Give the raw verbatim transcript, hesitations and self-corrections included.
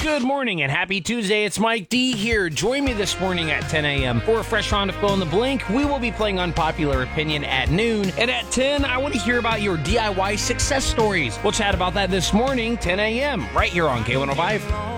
Good morning and happy Tuesday. It's Mike D here. Join me this morning at ten a.m. for a fresh round of Fill in the Blank. We will be playing Unpopular Opinion at noon. And at ten, I want to hear about your D I Y success stories. We'll chat about that this morning, ten a.m. right here on K one oh five.